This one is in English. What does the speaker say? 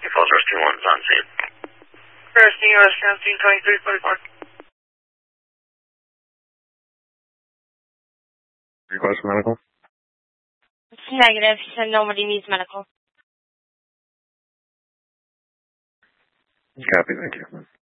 Falls Rescue 1's on scene. Rescue US 172344. Request medical? It's negative. He said nobody needs medical. Copy, thank you.